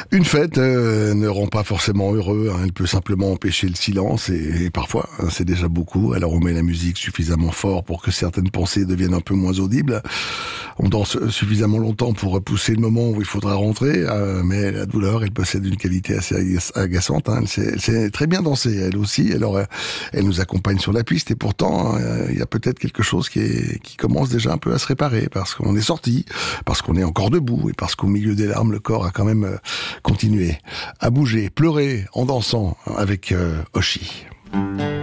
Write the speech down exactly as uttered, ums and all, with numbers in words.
Une fête euh, ne rend pas forcément heureux, hein, elle peut simplement empêcher le silence et, et parfois hein, c'est déjà beaucoup. Alors on met la musique suffisamment fort pour que certaines pensées deviennent un peu moins audibles. On danse suffisamment longtemps pour repousser le moment où il faudra rentrer, euh, mais la douleur elle possède une qualité assez agaç- agaçante. Hein. Elle, sait, elle sait très bien danser elle aussi, alors euh, elle nous accompagne sur la piste et pourtant euh, il y a peut-être quelque chose qui, est, qui commence déjà un peu à se réparer parce qu'on est sorti, parce qu'on est encore debout et parce qu'au milieu des larmes le corps a quand même... Euh, continuer à bouger, pleurer en dansant avec euh, Oshi.